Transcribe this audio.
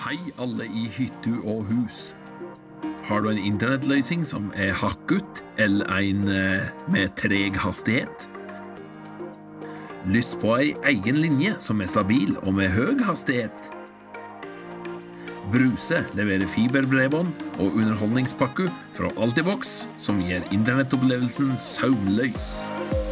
Hei alle i hytte og hus. Har du en internettløsning som hakket, eller en med treg hastighet? Lyst på en egen linje som stabil og med høy hastighet? Bruse leverer fiberbredbånd og underholdningspakke fra Altibox som gir internettopplevelsen søvnløs.